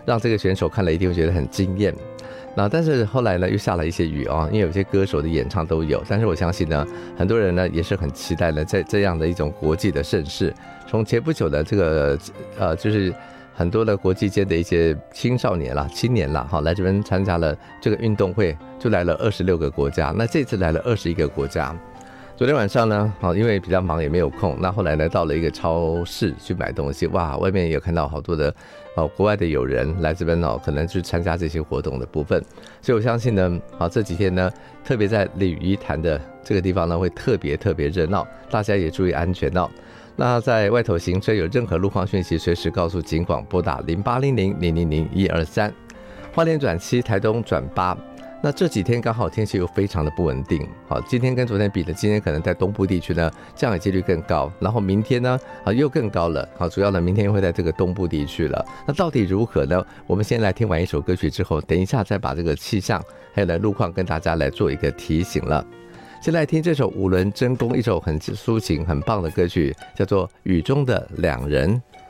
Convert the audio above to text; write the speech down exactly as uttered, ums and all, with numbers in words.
让这个选手看了一定会觉得很惊艳。那但是后来呢又下了一些雨啊，因为有些歌手的演唱都有，但是我相信呢很多人呢也是很期待呢在这样的一种国际的盛事。从前不久的这个呃就是很多的国际间的一些青少年啦青年啦，来这边参加了这个运动会，就来了二十六个国家，那这次来了二十一个国家。昨天晚上呢，因为比较忙也没有空，那后来呢到了一个超市去买东西，哇，外面也有看到好多的哦国外的友人来这边哦，可能去参加这些活动的部分，所以我相信呢，啊这几天呢，特别在鲤鱼潭的这个地方呢，会特别特别热闹，大家也注意安全哦。那在外头行车有任何路况讯息，随时告诉警广，拨打零八零零零零零一二三。花莲转七，台东转八。那这几天刚好天气又非常的不稳定，好，今天跟昨天比呢，今天可能在东部地区呢降雨几率更高，然后明天呢啊又更高了，好，主要呢明天会在这个东部地区了。那到底如何呢？我们先来听完一首歌曲之后，等一下再把这个气象还有呢路况跟大家来做一个提醒了。先来听这首五轮真弓，一首很抒情很棒的歌曲，叫做《雨中的两人》。